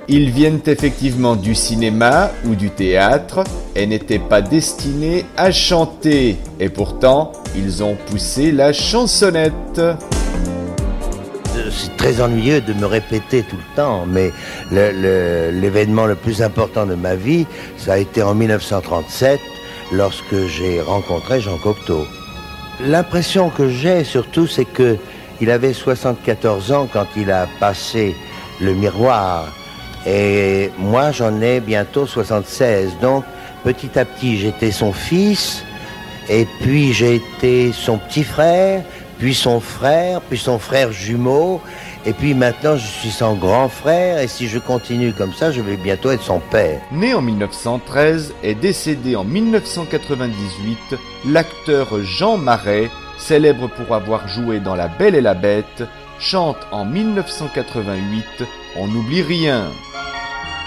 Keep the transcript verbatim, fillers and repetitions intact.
Ils viennent effectivement du cinéma ou du théâtre et n'étaient pas destinés à chanter. Et pourtant, ils ont poussé la chansonnette. C'est très ennuyeux de me répéter tout le temps, mais le, le, l'événement le plus important de ma vie, ça a été en mille neuf cent trente-sept, lorsque j'ai rencontré Jean Cocteau. L'impression que j'ai surtout, c'est que il avait soixante-quatorze ans quand il a passé le miroir. Et moi, j'en ai bientôt soixante-seize. Donc, petit à petit, j'étais son fils, et puis j'ai été son petit frère, puis son frère, puis son frère jumeau, et puis maintenant, je suis son grand frère, et si je continue comme ça, je vais bientôt être son père. Né en mille neuf cent treize et décédé en mille neuf cent quatre-vingt-dix-huit, l'acteur Jean Marais, célèbre pour avoir joué dans La Belle et la Bête, chante en mille neuf cent quatre-vingt-huit « On n'oublie rien ».